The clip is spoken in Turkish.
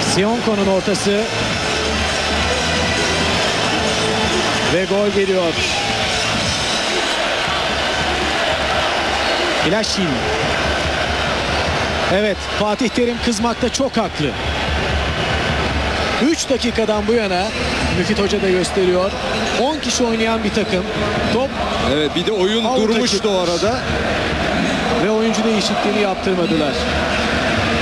Sionko'nun ortası. Ve gol geliyor. İlaşin. Evet, Fatih Terim kızmakta çok haklı. 3 dakikadan bu yana Müfit Hoca da gösteriyor. 10 kişi oynayan bir takım. Top Evet, bir de oyun Avuta durmuştu çıkmış. o arada. Ve oyuncu değişikliğini yaptırmadılar.